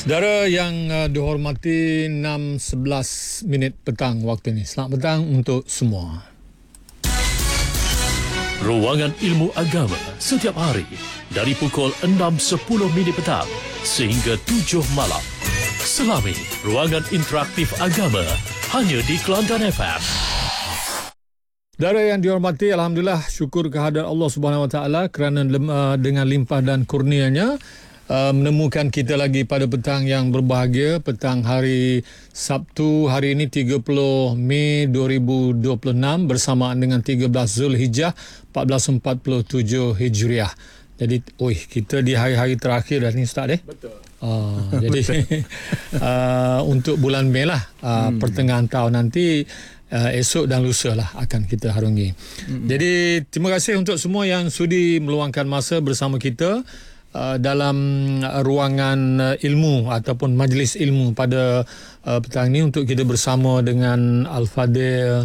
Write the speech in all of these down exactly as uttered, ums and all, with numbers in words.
Saudara yang uh, dihormati, enam sebelas minit petang waktu ini. Selamat petang untuk semua. Ruangan Ilmu Agama setiap hari dari pukul enam sepuluh minit petang sehingga tujuh malam. Selami Ruangan Interaktif Agama hanya di Kelantan F M. Saudara yang dihormati, alhamdulillah, syukur kehadirat Allah Subhanahu Wa Taala kerana uh, dengan limpah dan kurnianya uh, menemukan kita lagi pada petang yang berbahagia, petang hari Sabtu hari ini tiga puluh Mei dua ribu dua puluh enam bersamaan dengan tiga belas Zulhijjah empat belas empat puluh tujuh Hijriah. Jadi, oi, kita di hari-hari terakhir dah ni, Ustaz, eh? Betul. Uh, jadi uh, untuk bulan Mei lah, uh, hmm. pertengahan tahun nanti, uh, esok dan lusa lah akan kita harungi. Hmm. Jadi terima kasih untuk semua yang sudi meluangkan masa bersama kita uh, dalam ruangan uh, ilmu ataupun majlis ilmu pada uh, petang ini untuk kita bersama dengan Al-Fadil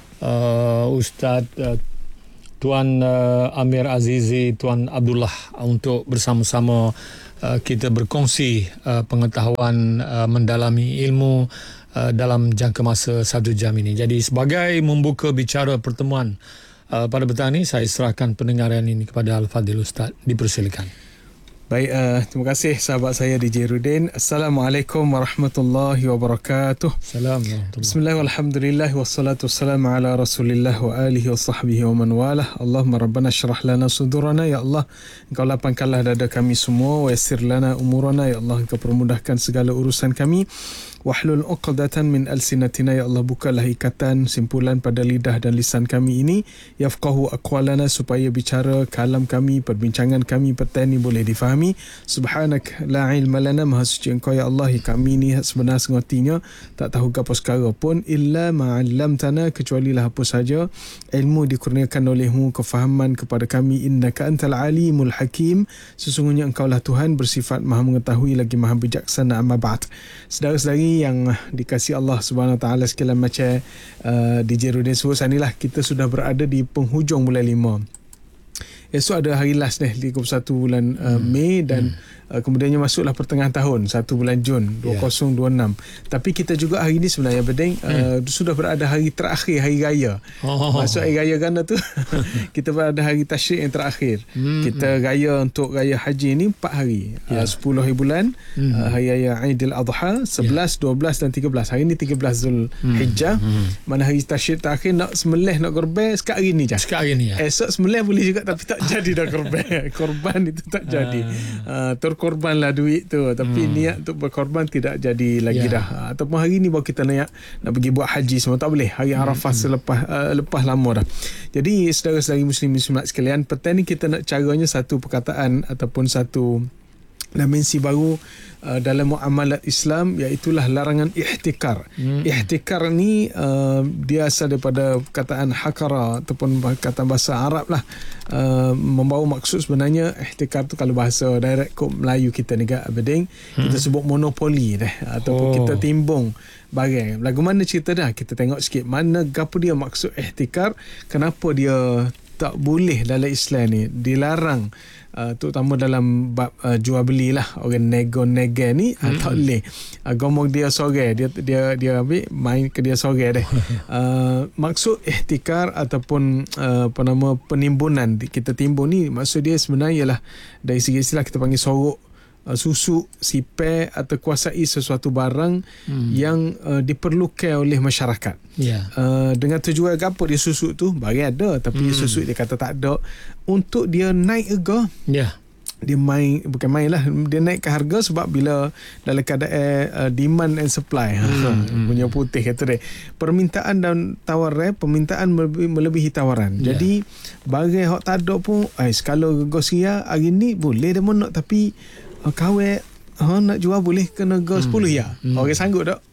uh, Ustaz uh, Tuan uh, Amir Azizi, Tuan Abdullah, untuk bersama-sama uh, kita berkongsi uh, pengetahuan uh, mendalami ilmu uh, dalam jangka masa satu jam ini. Jadi sebagai membuka bicara pertemuan uh, pada petang ini, saya serahkan pendengaran ini kepada Al-Fadil Ustaz. Dipersilakan. Baik, uh, terima kasih sahabat saya D J Rudin. Assalamualaikum warahmatullahi wabarakatuh. Assalamualaikum. Bismillah walhamdulillah wassalatu wassalamu ala rasulillah wa alihi wa sahbihi wa man walah. Allahumma rabbana syrah lana sudurana. Ya Allah, Engkau lapangkanlah dada kami semua. Wa yassir lana umurana. Ya Allah, Engkau permudahkan segala urusan kami. Wahlul uqdatan min alsinatina. Ya Allah, bukalah ikatan simpulan pada lidah dan lisan kami ini. Yafqahu aqwalana, supaya bicara kalam kami, perbincangan kami petang ini boleh difahami. Subhanak la ilma lana, maha suci Engkau ya Allah, kami ni sebenar sengotinya tak tahu apa sekara pun, illa ma'allamtana, kecuali lah apa saja ilmu dikurniakan olehmu, kefahaman kepada kami. Innaka antal alimul hakim, sesungguhnya Engkau lah Tuhan bersifat maha mengetahui lagi maha bijaksana. Amma ba'd. Saudara-saudari yang dikasihi Allah Subhanahu Wa Taala sekalian, macam uh, D J Rudin sebut sanilah, kita sudah berada di penghujung bulan lima. Esok ada hari last deh, tiga puluh satu bulan uh, hmm. Mei, dan hmm. uh, kemudiannya masuklah pertengahan tahun, satu bulan Jun dua ribu dua puluh enam. Yeah. Tapi kita juga hari ini sebenarnya Bedeng uh, hmm. sudah berada hari terakhir, hari raya. Oh. Masuk hari raya kan tu. Kita berada hari tasyrik yang terakhir. Hmm. Kita raya untuk raya haji ni empat hari. Yeah. Uh, sepuluh hari bulan, hmm. uh, hari raya Aidil Adha, sebelas, yeah. dua belas dan tiga belas. Hari ni tiga belas Zulhijjah. Hmm. Hmm. Mana hari tasyrik terakhir, nak sembelih, nak korban sekat hari ni je. Sekat hari ni ya. Esok sembelih boleh juga, tapi tak jadi dah korban. Korban itu tak jadi. Uh, terkorbanlah duit tu, tapi hmm. niat untuk berkorban tidak jadi lagi yeah. dah. Uh, ataupun hari ni baru kita nak nak pergi buat haji semua, tak boleh. Hari Arafah hmm. selepas uh, lepas lama dah. Jadi saudara-saudari muslim muslimat sekalian, petang ni kita nak caranya satu perkataan ataupun satu dimensi baru uh, dalam muamalat Islam, iaitulah larangan ihtikar. Hmm. Ihtikar ni uh, dia asal daripada perkataan hakara ataupun perkataan bahasa Arab lah. Uh, membawa maksud sebenarnya ihtikar tu, kalau bahasa direct kod Melayu kita ni kat Bedeng, hmm. kita sebut monopoli dah, ataupun oh. kita timbung barang. Lagu mana cerita dah, kita tengok sikit mana gapo dia maksud ihtikar, kenapa dia tak boleh dalam Islam ni, dilarang. Uh, terutama dalam bab uh, jual beli lah, orang nego-nego ni hmm. uh, tak boleh. Uh, gomong dia sore, dia dia dia ambil main ke dia sore deh. Uh, maksud ihtikar ataupun uh, apa nama penimbunan kita timbun ni, maksud dia sebenarnya ialah dari segi istilah kita panggil sorok, uh, susu, sipai atau kuasai sesuatu barang hmm. yang uh, diperlukan oleh masyarakat. Yeah. Uh, dengan tujuan apa dia susuk tu, barang ada tapi hmm. susuk dia kata tak ada, untuk dia naik harga. Yeah. Dia main, bukan main lah, dia naikkan harga sebab bila dalam keadaan uh, demand and supply, hmm. punya putih kata dia, permintaan dan tawaran, permintaan melebihi, melebihi tawaran. Yeah. Jadi barang hak tak ada pun, eh, skala gosria hari ni boleh dia nak, tapi uh, kawet ha, nak jual boleh kena harga hmm. sepuluh ya. Hmm. Orang sanggup tak?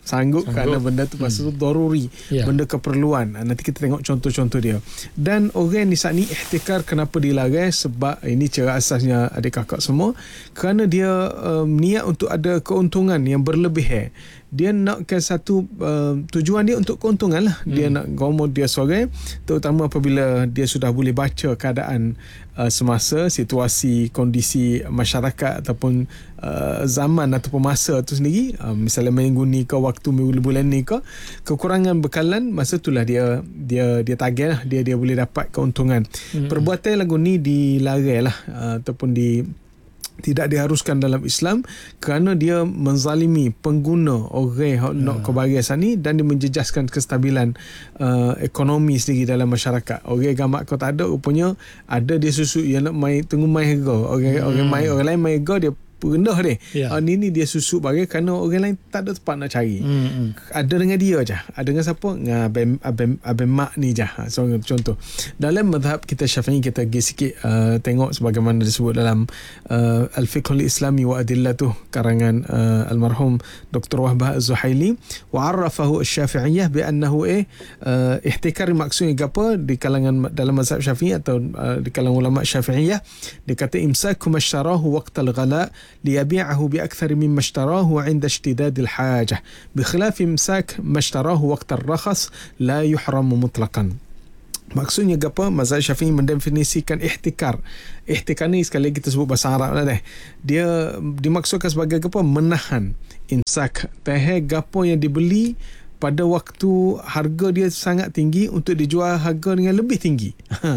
sanggup, Sanggup. kerana benda tu pasal tu daruri, Ya. benda keperluan. Nanti kita tengok contoh-contoh dia. Dan orang ni saat ni ihtikar kenapa dilarang? Sebab ini cara asasnya adik kakak semua, kerana dia um, niat untuk ada keuntungan yang berlebih. Eh. Dia nakkan satu uh, tujuan dia untuk keuntungan lah. Dia hmm. nak gomo dia seorang, terutama apabila dia sudah boleh baca keadaan uh, semasa, situasi, kondisi masyarakat ataupun uh, zaman ataupun masa tu sendiri. Uh, misalnya minggu ni ke, waktu bulan ni ke, kekurangan bekalan, masa itulah dia dia dia target lah, dia dia boleh dapat keuntungan. Hmm. Perbuatan lagu ni dilarang lah, uh, ataupun di tidak diharuskan dalam Islam kerana dia menzalimi pengguna orang nak ke barisan ni, dan dia menjejaskan kestabilan uh, ekonomi sendiri dalam masyarakat. Orang gamak kau tak ada, rupanya ada dia susuk yang nak main tunggu main harga. Orang hmm. orang main orang lain main harga, dia rendah dia. Ya. Uh, ni ni dia susuk bagi kerana orang lain tak ada tempat nak cari. Hmm. Ada dengan dia je. Ada dengan siapa? Dengan abang abang abang mak ni je. Ha, so, contoh. Dalam mazhab kita Syafi'i, kita pergi sikit uh, tengok sebagaimana disebut dalam uh, Al-Fiqh Al-Islami wa Adillatuh karangan uh, almarhum Doktor Wahbah Az-Zuhaili, wa 'arrafahu Asy-Syafi'iyyah bi annahu eh uh, ihtikar maksudnya apa di kalangan dalam mazhab Syafi'i atau uh, di kalangan ulama Syafi'iyyah, dia kata imsaku mashtarahu waqtal ghala ليبيعه بأكثر مما اشتراه عند اشتداد الحاجة بخلاف إمساك ما اشتراه وقت الرخص لا يحرم مطلقا. Maksudnya apa? Mazhab Syafi'i mendefinisikan ihtikar. Ihtikar ni sekali lagi kita sebut bahasa Arab lah deh. Dia dimaksudkan sebagai apa? Menahan. Imsak. Teh gapo yang dibeli pada waktu harga dia sangat tinggi untuk dijual harga dengan lebih tinggi.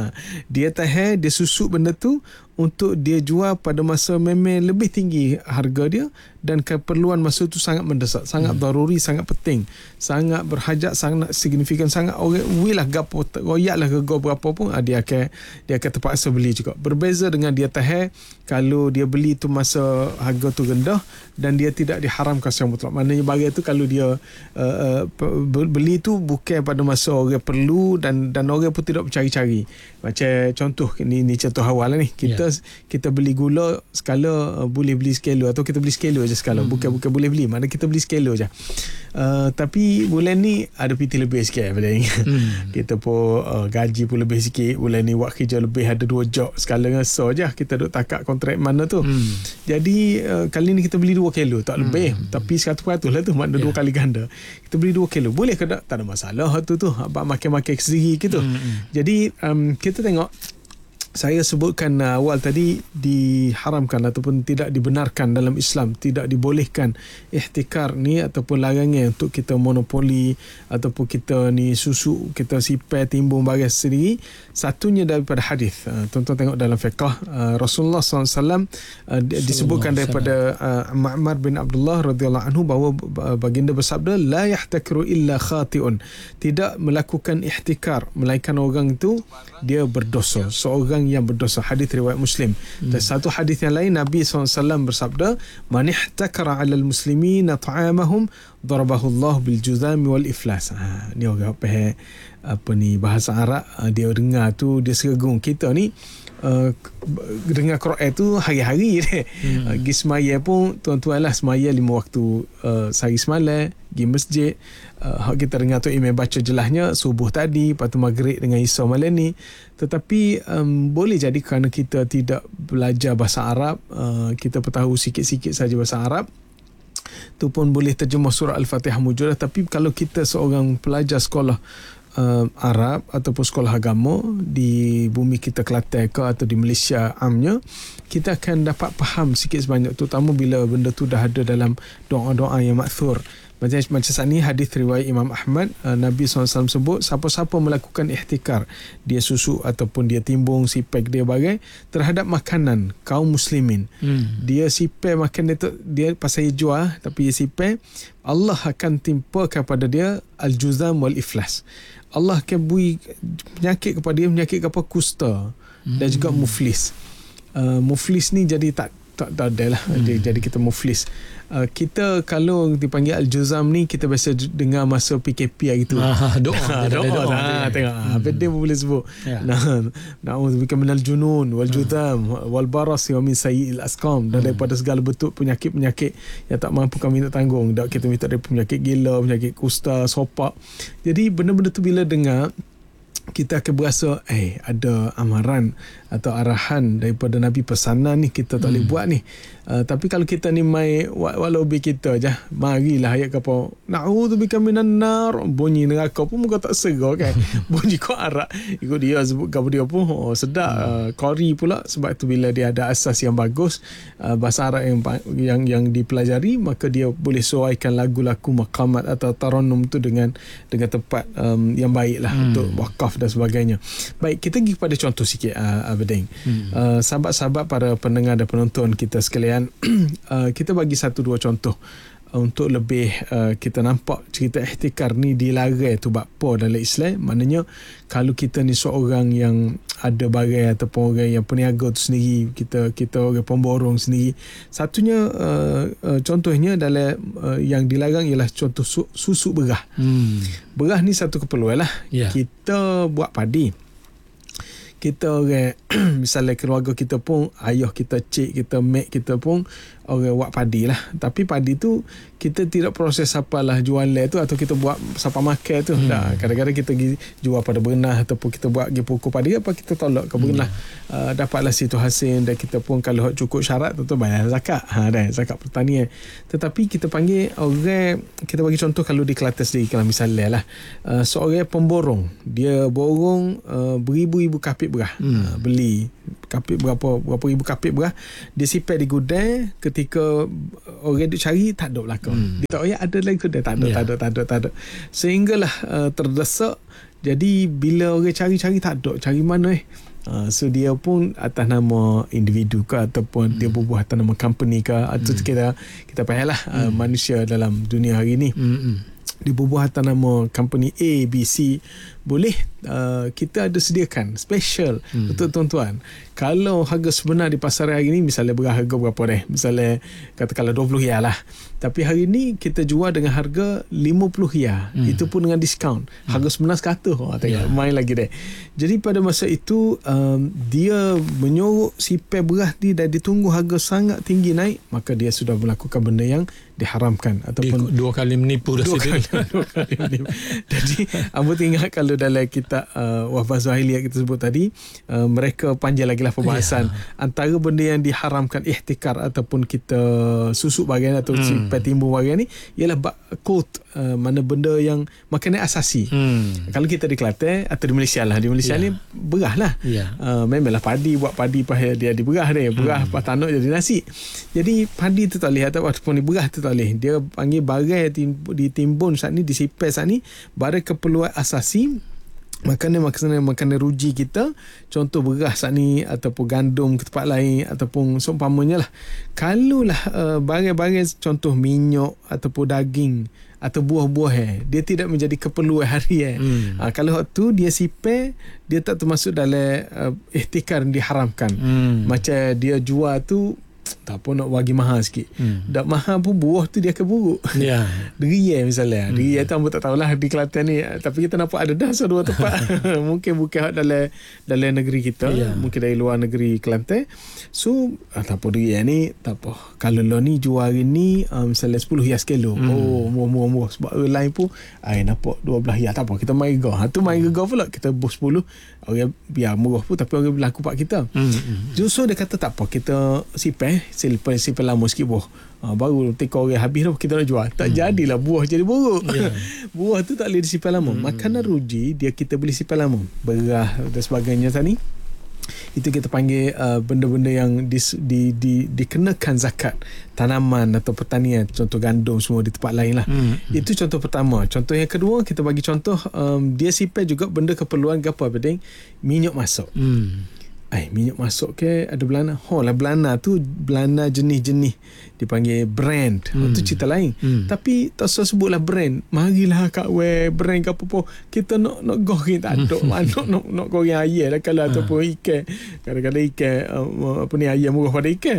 Dia tahan, dia susuk benda tu untuk dia jual pada masa memang lebih tinggi harga dia, dan keperluan masa tu sangat mendesak, sangat hmm. daruri, sangat penting, sangat berhajat, sangat signifikan, sangat orang wilah gapo royaklah harga berapa pun dia akan dia akan terpaksa beli juga. Berbeza dengan dia tahan kalau dia beli tu masa harga tu rendah dan dia tidak diharamkan secara mutlak. Maknanya barang tu kalau dia uh, uh, beli tu bukan pada masa orang perlu, dan dan orang pun tidak bercari-cari. Macam contoh ni ni contoh awal lah ni. Kita yeah. kita beli gula skala uh, boleh beli sekilo, atau kita beli sekilo je skala. Hmm. Bukan bukan boleh beli, mana kita beli sekilo je. Uh, tapi bulan ni ada piti lebih sikit daripada ni. Hmm. Kita pun uh, gaji pun lebih sikit. Bulan ni buat kerja lebih, ada dua job. Skala dengan so je kita duk takak kontrak mana tu. Hmm. Jadi uh, kali ni kita beli dua kilo, tak lebih. Hmm. Tapi seratus peratus lah tu, makna yeah. dua kali ganda. Kita beli dua kilo. Boleh ke tak? Tak ada masalah tu tu. Abang makan-makan sendiri gitu. Hmm. Jadi um, kita tengok, saya sebutkan uh, awal tadi, diharamkan ataupun tidak dibenarkan dalam Islam, tidak dibolehkan ihtikar ni ataupun larangan untuk kita monopoli ataupun kita ni susu, kita sipai timbung baris sendiri. Satunya daripada hadis. Uh, tuan-tuan tengok dalam fiqh, uh, Rasulullah sallallahu alaihi wasallam uh, disebutkan daripada uh, Ma'mar bin Abdullah radhiyallahu anhu bahawa baginda bersabda, la yahtakiru illa khati'un, tidak melakukan ihtikar melainkan orang itu dia berdosa, seorang yang berdosa. Hadis riwayat Muslim. Hmm. Dan satu hadis yang lain, Nabi sallallahu alaihi wasallam bersabda, man ihtakara 'alal muslimina ta'amahum darabahu Allah bil juzami wal iflas. Ha, ni orang apa apa ni bahasa Arab, dia dengar tu dia sergung. Kita ni Uh, dengar Quran tu hari-hari dia. Hmm. Uh, pergi semaya pun tuan-tuan lah semaya lima waktu uh, sehari semalam, pergi masjid. Uh, kita dengar tu imam baca jelasnya subuh tadi, lepas tu maghrib dengan isya malam ni. Tetapi um, boleh jadi kerana kita tidak belajar bahasa Arab, uh, kita tahu sikit-sikit saja bahasa Arab, tu pun boleh terjemah surah Al-Fatihah mujudah. Tapi kalau kita seorang pelajar sekolah Uh, Arab ataupun sekolah agama di bumi kita Kelantan ke atau di Malaysia amnya, kita akan dapat faham sikit sebanyak, terutama bila benda tu dah ada dalam doa-doa yang maksur. Macam, macam saat ni hadis riwayat Imam Ahmad, uh, Nabi sallallahu alaihi wasallam sebut, siapa-siapa melakukan ihtikar, dia susu ataupun dia timbung sipek dia bagai terhadap makanan kaum muslimin, hmm. dia sipek makan dia, tu, dia pasal dia jual tapi dia sipek, Allah akan timpakan kepada dia al-juzam wal iflas. Allah akan beri penyakit kepada dia, penyakit apa? Kusta, hmm. dan juga muflis. Uh, muflis ni jadi tak tak, tak ada lah. Hmm. Jadi kita muflis. Uh, kita kalau dipanggil Al-Juzam ni, kita biasa dengar masa P K P hari tu. Ah, doa. doa, doa, doa ha, tengok. Hmm. Apa dia pun boleh sebut. Ya. Nah, na'udzubika minal junun wal juzam hmm. wal baras wa min sayyi'il asqam. Dan hmm. daripada segala bentuk penyakit-penyakit yang tak mampu kami nak tanggung. Dak kita minta daripada penyakit gila, penyakit kusta, sopak. Jadi benda-benda tu bila dengar, kita akan berasa eh ada amaran atau arahan daripada Nabi, pesanan ni kita tak boleh hmm. buat ni. Uh, tapi kalau kita ni mai walau bi kita je, marilah ayat apa, na'udzubika minan nar, bunyi neraka pun muka tak segar kan. Bunyi kau arak ikut dia sebut gapo dia pun oh, sedap. hmm. uh, Qari pula, sebab tu bila dia ada asas yang bagus, uh, bahasa Arab yang, yang yang dipelajari, maka dia boleh sesuaikan lagu-lagu maqamat atau tarannum tu dengan dengan tempat um, yang baik lah hmm. untuk wakaf dan sebagainya. Baik, kita pergi kepada contoh sikit, uh, Abedeng. Hmm. Uh, sahabat-sahabat para pendengar dan penonton kita sekalian, uh, kita bagi satu dua contoh uh, untuk lebih uh, kita nampak cerita ihtikar ni dilarang tu bakpo dalam Islam. Maknanya kalau kita ni seorang yang ada barang ataupun orang yang peniaga tu sendiri, kita kita orang pemborong sendiri. Satunya uh, uh, contohnya dalam uh, yang dilarang ialah contoh su- susu berah. Hmm. Berah ni satu keperluan lah. Yeah. Kita buat padi. Kita orang misalnya keluarga kita pun, ayah kita, cik kita, mak kita pun orang buat padi lah. Tapi padi tu kita tidak proses apalah jualan tu, atau kita buat siapa makan tu. Hmm. Dah, kadang-kadang kita pergi jual pada berenah, ataupun kita buat pergi pokok padi, apa kita tolak ke berenah. Hmm. Uh, dapatlah situ hasil, dan kita pun kalau cukup syarat tentu bayar zakat. Ha, dah, zakat pertanian. Tetapi kita panggil orang, kita bagi contoh kalau di Kelantan sendiri, kalau misalnya lah, uh, seorang pemborong, dia borong uh, beribu-ribu kapit berah. Hmm. Uh, beli kapit berapa berapa ribu kapit berah, dia simpan di gudang. Ketika orang duk cari, tak ada belakang. Hmm. Dia tak, oh ya ada lagi gudang, tak ada, yeah. tak ada, tak ada, tak ada. Sehinggalah uh, terdesak. Jadi bila orang cari-cari, tak ada, cari mana eh? Uh, so dia pun atas nama individu ke, ataupun hmm. dia berbuah atas nama company ke, atau hmm. kita kita payahlah uh, hmm. manusia dalam dunia hari ni. Hmm. Dia berbuah atas nama company A, B, C, boleh uh, kita ada sediakan special hmm. untuk tuan-tuan. Kalau harga sebenar di pasar hari ni, misalnya berharga berapa deh, misalnya katakanlah dua puluh riyal lah, tapi hari ni kita jual dengan harga lima puluh riyal. hmm. Itu pun dengan diskaun. Harga hmm. sebenar seratus. Oh, tengok, yeah. main lagi deh. Jadi pada masa itu um, dia menyuruh sipai beras ni dan ditunggu harga sangat tinggi naik, maka dia sudah melakukan benda yang diharamkan, ataupun dia dua kali menipu dah dua kali, dua kali menipu. Jadi ambo ingat kalau dalam kitab uh, Wahbah Zahiliyah kita sebut tadi, uh, mereka panjang lagi lah perbahasan. Yeah. Antara benda yang diharamkan ihtikar ataupun kita susuk bagian atau hmm. simpan timbul bagian ni ialah bakut, uh, mana benda yang makanan asasi. Hmm. Kalau kita di Kelantan atau di Malaysia lah, di Malaysia yeah. ni berah lah. Yeah. Uh, memanglah padi, buat padi pahaya dia di berah dia, berah hmm. pas tanuk jadi nasi. Jadi padi tu tak boleh, ataupun di berah tu tak boleh. Dia panggil barang ditimbun saat ni, disimpan saat ni, barang keperluan asasi, makanan-makanan makanan ruji kita, contoh beras saat ni, ataupun gandum ke tempat lain, ataupun seumpamanya lah. Kalau lah uh, barang-barang contoh minyak ataupun daging atau buah-buah eh, dia tidak menjadi keperluan harian. Hmm. Ha, kalau waktu dia simpan, dia tak termasuk dalam uh, ihtikar yang diharamkan. Hmm. Macam dia jual tu tak apa, nak bagi mahal sikit. Hmm. Dak mahal pun buah tu dia akan buruk. Ya. Yeah. Derian misalnya. Hmm. Derian tu hamba tak tahulah di Kelantan ni, tapi kita nampak ada dah satu dua tempat. Mungkin bukan dalam dalam negeri kita, yeah. mungkin dari luar negeri Kelantan. So, tak apa derian ni, tak apa. Kalau lo ni jual hari ni um, misalnya sepuluh riyal sekilo. Hmm. Oh, murah-murah. Sebab orang lain pun ai nampak dua belas riyal. Tak apa, kita main gah. Ha tu main gah pula, kita bos sepuluh. Orang biar murah pun, tapi orang berlaku pak kita. Hmm. Justru dia kata tak apa, kita simpan simpan simpan lama sikit buah. Ha, baru teka orang habis dah kita nak jual. Tak hmm. jadilah buah jadi buruk. Yeah. Buah tu tak boleh disimpan lama. Hmm. Makanan ruji dia kita boleh simpan lama. Berah dan sebagainya tadi. Itu kita panggil uh, benda-benda yang di, di, di, dikenakan zakat tanaman atau pertanian, contoh gandum semua di tempat lain lah. Hmm. Itu contoh pertama. Contoh yang kedua, kita bagi contoh um, dia simpan juga benda keperluan apa bedeng, minyak masuk. Hmm. Ay, minyak masuk ke ada belana. Oh lah, belana tu belana jenis-jenis dipanggil brand. Hmm. Oh, tu cerita lain. Hmm. Tapi tak usah sebutlah brand. Marilah kat we brand ke apa-apa. Kita nak nak goreng tak ada. Nak nak nak goreng ayam lah kalau hmm. ataupun ikan. Kadang-kadang ikan uh, apa ni ayam murah pada ikan.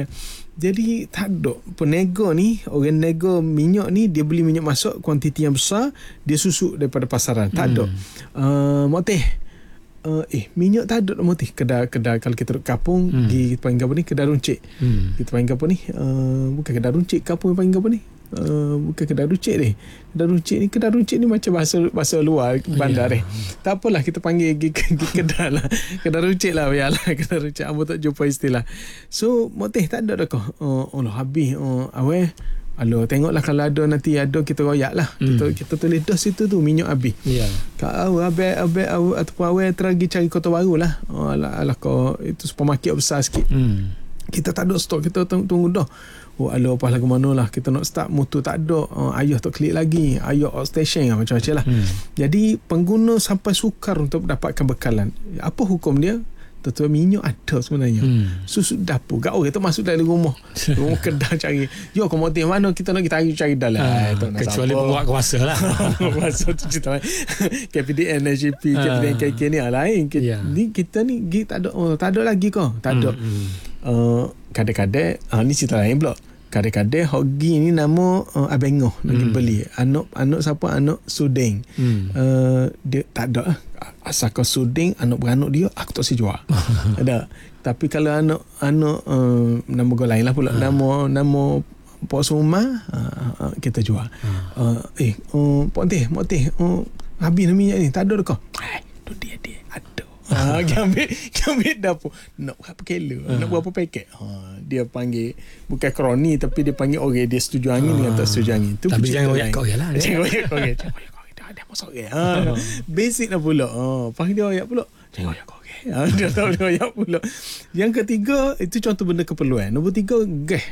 Jadi tak ada penego ni, orang nego minyak ni dia beli minyak masuk kuantiti yang besar, dia susuk daripada pasaran. Tak ada. Hmm. Uh, motih. Uh, eh minyak tak ada motih. Kedai kedai kalau kita duduk kampung, hmm. di kita panggil apa ni? Kedai runcit. Hmm. Kita panggil apa ni? Uh, bukan kedai runcit, kampung panggil apa ni? Uh, bukan kedai runcit ni. Kedai runcit ni, kedai runcit ni macam bahasa bahasa luar bandar yeah. ni. Tak apalah kita panggil gigi, gigi kedai lah. Kedai runcit lah biarlah. Kedai runcit ambo tak jumpa istilah. So motih tak ada dah kau. Oh, oh lah habis. Oh, aweh. Alo tengoklah kalau ada nanti ada kita royak lah. Hmm. Kita kita tulis dah situ tu minyak habis. Ya. Yeah. Kalau abek abek ataupun aweh teragi cari kota baru lah. Oh, alah alah kau itu supermarket besar sikit. Hmm. Kita tak ada stok, kita tunggu dah. Oh, alo apa lagu mana lah kita nak start motor tak ada. Uh, ayah tak klik lagi. Ayah outstation lah macam-macam lah. Hmm. Jadi pengguna sampai sukar untuk mendapatkan bekalan. Apa hukum dia? Tentu minyak ada sebenarnya. Hmm. Susu dapur. Gak orang tu masuk dalam rumah. Rumah kedai cari. Yo kau motif mana kita nak kita cari dalam. Ha, kecuali pembuat kuasa lah. Kuasa tu cerita. K P D N, N J P, K P D N, K K ni lain. Yeah. Ni kita ni tak ada oh, tak ada lagi kau. Tak ada. Hmm. Hmm. Uh, kadang-kadang uh, ni cerita lain pula. Kadang-kadang hogi ni nama uh, abengoh nak hmm. beli. Anak anak siapa? Anak Suding. Hmm. Uh, dia tak ada. Asal kau Suding anak beranak dia aku tak sejual. Ada. Tapi kalau anak anak uh, nama kau lain lah pula. Uh. Nama nama Pok Suma uh, uh, kita jual. Uh. Uh, eh uh, Pok Teh, Pok Teh, uh, habis minyak ni. Tak ada dah kau. Eh, tu dia dia ada. Ha, dia ambil, dia ambil dapur. Nak berapa kilo? Uh. Nak berapa paket? Ha, dia panggil, bukan kroni tapi dia panggil orang okay, dia setuju angin uh. dengan tak setuju angin. Tu tapi jangan royak kau je lah. Jangan royak kau je. Jangan royak kau je. Dia masuk okay. Ha, uh. basic lah pula. Ha, panggil dia royak pula. Jangan royak kau je. Ha, dia tahu dia royak pula. Yang ketiga, itu contoh benda keperluan. Nombor tiga, gas.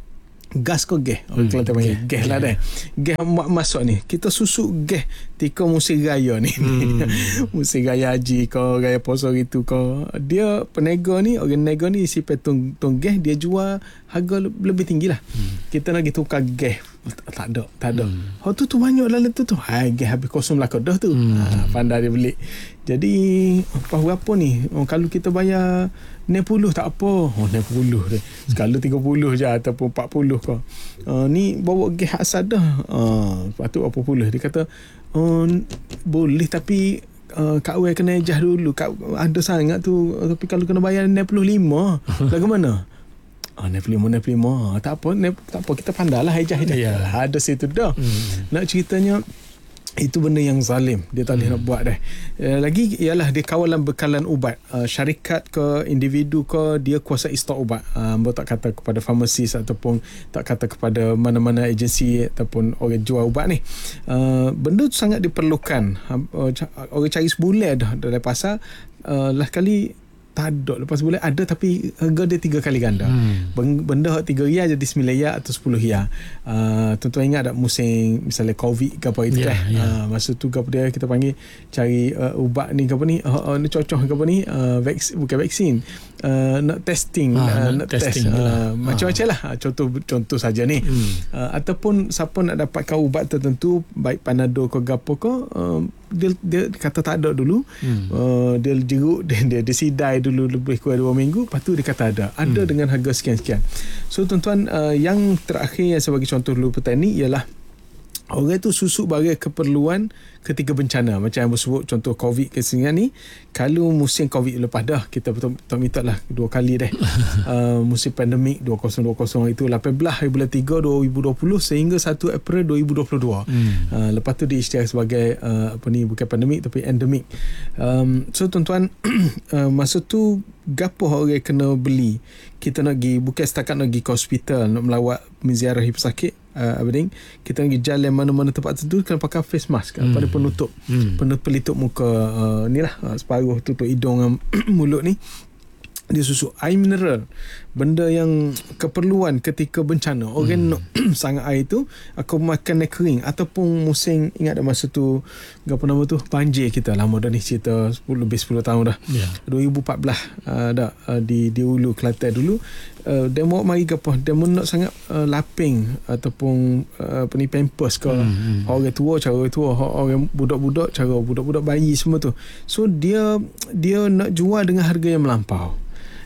Gas ke gas? Orang hmm, Kelantan panggil gas lah dah. Gas masuk ni. Kita susuk gas tika musim raya ni. Hmm. Musim raya haji kau, raya puasa gitu kau. Dia peniaga ni, orang peniaga ni isi petung tung gas, dia jual harga lebih tinggi lah. Hmm. Kita nak gitu tukar gas. Tak ada, tak ada. Hmm. Oh tu tu banyak dalam tu tu. Hai, gas habis kosong lah kau dah tu. Hmm. Ha, pandai dia beli. Jadi apa-apa ni? Oh, kalau kita bayar enam puluh tak apa. Oh enam puluh dia. Sekala tiga puluh je ataupun empat puluh kau. Uh, ni bawa gas asal dah. Uh, lepas tu berapa puluh. Dia kata uh, boleh tapi uh, Kak Wei kena ejah dulu. Kak, ada sangat tu. Tapi kalau kena bayar enam puluh lima lagu mana? Ah, enam puluh lima, enam puluh lima. Tak apa, tak apa. Kita pandai lah ejah-ejah. Yeah. Ada situ dah. Hmm. Nak ceritanya itu benda yang zalim. Dia tak boleh hmm. nak buat dah. Uh, lagi ialah dia kawalan bekalan ubat. Uh, syarikat ke individu ke dia kuasai stok ubat. Uh, tak kata kepada farmasis ataupun tak kata kepada mana-mana agensi ataupun orang jual ubat ni. Uh, benda tu sangat diperlukan. Uh, orang cari sebulan dah dalam pasar. Uh, lah kali tak ada. Lepas boleh ada tapi harga dia tiga kali ganda. Hmm. Benda tiga ria jadi sembilan ria atau sepuluh ria. Uh, tuan-tuan ingat tak musim misalnya COVID ke apa itu yeah, kan. Yeah. Uh, masa tu ke apa dia kita panggil cari uh, ubat ni ke apa ni. Uh, uh, ni cocok ke apa ni. Uh, vaksin, bukan vaksin. Uh, nak testing. Ha, uh, nak testing. Test. Uh, macam-macam lah. Contoh contoh saja ni. Hmm. Uh, ataupun siapa nak dapatkan ubat tertentu baik Panadol ke gapo ke. Uh, dia, dia kata tak ada dulu. Hmm. Uh, dia jeruk dia, dia, dia sidai dulu lebih kurang dua minggu, lepas tu dia kata ada ada hmm. dengan harga sekian-sekian. So tuan-tuan, uh, yang terakhir yang sebagai contoh dulu petani ialah orang tu susuk bagi keperluan ketika bencana macam yang bersebut contoh COVID kesenian ni. Kalau musim COVID lepas dah kita betul-betul minta lah dua kali dah uh, musim pandemik dua ribu dua puluh itu lapan belas hari bulan tiga dua ribu dua puluh sehingga satu April dua ribu dua puluh dua. hmm. uh, lepas tu diisytiharkan sebagai uh, apa ni bukan pandemik tapi endemik. um, so tuan-tuan uh, masa tu gapo orang kena beli. Kita nak pergi bukan setakat nak pergi ke hospital nak melawat menziarahi pesakit. Uh, apa ni kita pergi jalan mana-mana tempat tertentu kena pakai face mask hmm. pada penutup hmm. penutup pelitup muka uh, ni lah uh, separuh tutup hidung dan mulut ni. Dia susuk air mineral, benda yang keperluan ketika bencana. Orang hmm. nak sangat air tu aku makan air kering ataupun musim ingat dah masa tu apa nama tu banjir kita lama dah ni cerita sepuluh, lebih sepuluh tahun dah. Yeah. dua ribu empat belas uh, dah uh, di di Hulu Kelantan dulu. Uh, dia mau mari ke apa dia nak sangat uh, laping ataupun uh, apa ni pampers ke hmm. orang tua cara tua orang budak-budak cara budak-budak bayi semua tu. So dia dia nak jual dengan harga yang melampau.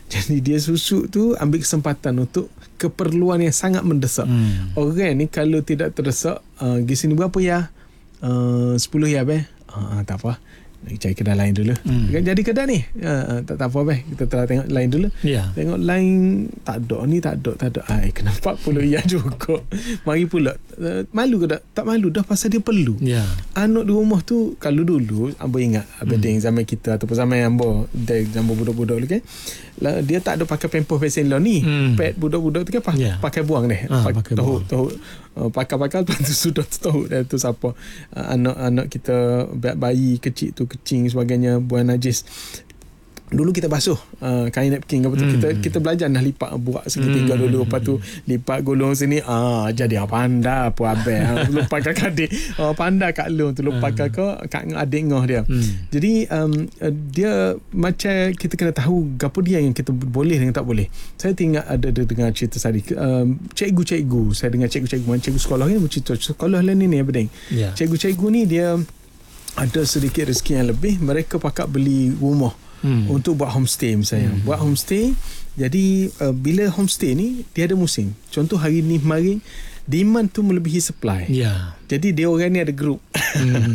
Jadi dia susuk tu ambil kesempatan untuk keperluan yang sangat mendesak. Hmm. Orang ni kalau tidak terdesak, uh, pergi sini berapa ya? Uh, sepuluh ya beh. Uh, tak apa. Cari kedai lain dulu. Hmm. Jadi kedai ni uh, tak, tak apa beh. Kita telah tengok lain dulu. Yeah. Tengok lain tak ada ni, tak ada, tak ada. Ai kenapa empat puluh ya juga. Mari pula. Uh, malu ke tak? Tak malu dah pasal dia perlu. Yeah. Anak di rumah tu kalau dulu ambo ingat abading hmm. zaman kita ataupun zaman ambo dari zaman budak-budak dulu kan. Dia tak ada pakai pampers vaksin lah ni. Hmm. Pad budak-budak tu kan yeah. pakai buang deh. Ah, pakai tahu buang. tahu uh, pakai-pakai lepas tu sudah tahu dah tu siapa uh, anak-anak kita bayi kecil tu kecing sebagainya buang najis. Dulu kita basuh uh, kain napkin apa tu, hmm. kita kita belajar dah lipat buat segitiga hmm. dulu, lepas tu lipat gulung sini ah jadi apa anda apa abang lupa kat adik oh, pandai kat lu tu lupa kat hmm. kat adik ngoh dia. hmm. Jadi um, dia macam kita kena tahu gapo dia yang kita boleh dan tak boleh. Saya tengok ada dengar cerita tadi um, cikgu-cikgu, saya dengar cikgu-cikgu cikgu sekolah ni cerita sekolah lah ni ni apa deng. Yeah. Cikgu-cikgu ni dia ada sedikit rezeki yang lebih, mereka pakat beli rumah Hmm. untuk buat homestay misalnya. Hmm. Buat homestay. Jadi uh, bila homestay ni dia ada musim. Contoh hari ni kemarin demand tu melebihi supply. Ya. Jadi dia orang ni ada grup. Hmm.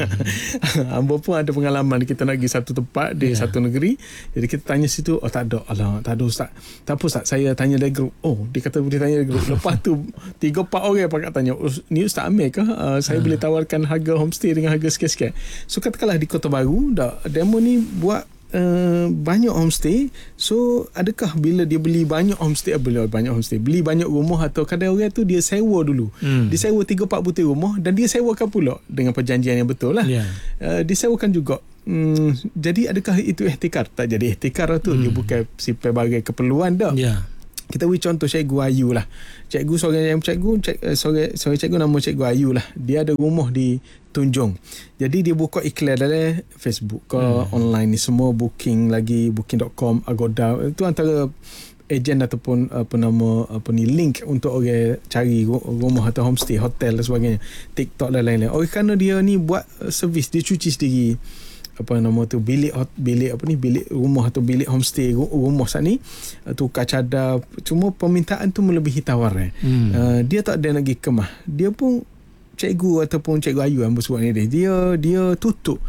Ambo pun ada pengalaman kita nak pergi satu tempat di yeah. satu negeri. Jadi kita tanya situ, oh tak ada. Alah, tak ada ustaz. Tak apa ustaz, saya tanya dari grup. Oh, dia kata boleh tanya dari grup. Lepas tu tiga empat orang pakat tanya, oh, ni ustaz Amir kah? Uh, saya hmm. boleh tawarkan harga homestay dengan harga sekian-sekian. So katakanlah di Kota Baru, dah demo ni buat Uh, banyak homestay. So adakah bila dia beli banyak homestay, uh, beli banyak homestay, beli banyak rumah atau kadang orang tu dia sewa dulu. Hmm. Dia sewa tiga empat butir rumah dan dia sewakan pula dengan perjanjian yang betul lah. Yeah. Uh, dia sewakan juga. Hmm, jadi adakah itu ihtikar? Tak jadi ihtikar tu. Hmm. Dia bukan sebagai keperluan dah. Yeah. Kita beri contoh Cikgu Ayu lah. Cikgu seorang yang cikgu, cik, seorang, seorang cikgu nama Cikgu Ayu lah. Dia ada rumah di Tunjung. Jadi dia buka iklan dalam Facebook ke hmm. online ni semua booking lagi booking dot com, Agoda. Itu antara ejen ataupun apa nama apa ni link untuk orang cari rumah atau homestay, hotel dan sebagainya. TikTok dan lain-lain. Oleh kerana dia ni buat servis, dia cuci sendiri apa nama tu bilik bilik apa ni bilik rumah atau bilik homestay rumah saat ni tukar cadar, cuma permintaan tu melebihi tawaran. Hmm. Uh, dia tak ada lagi kemah. Dia pun cikgu ataupun Cikgu Ayu yang bersuara ni dia dia tutup